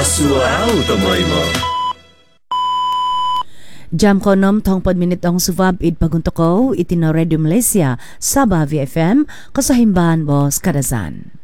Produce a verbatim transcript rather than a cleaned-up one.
Asuao tomoy mo. Jam konom tong pod minit ang suvab id paguntoko itino Radio Malaysia Sabah V F M kasahimbahan Bos Kadazan.